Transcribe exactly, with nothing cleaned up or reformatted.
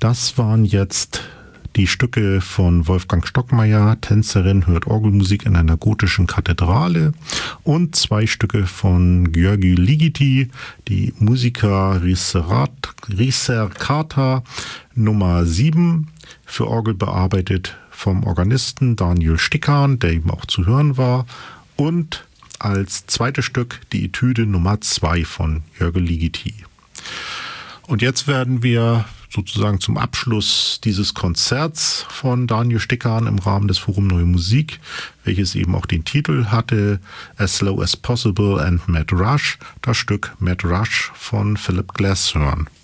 Das waren jetzt die Stücke von Wolfgang Stockmeier, Tänzerin hört Orgelmusik in einer gotischen Kathedrale, und zwei Stücke von György Ligeti, die Musica Ricercata Nummer sieben, für Orgel bearbeitet vom Organisten Daniel Stickan, der eben auch zu hören war, und als zweites Stück die Etüde Nummer zwei von György Ligeti. Und jetzt werden wir sozusagen zum Abschluss dieses Konzerts von Daniel Stickan im Rahmen des Forum Neue Musik, welches eben auch den Titel hatte, As Slow as Possible and Mad Rush, das Stück Mad Rush von Philip Glass hören.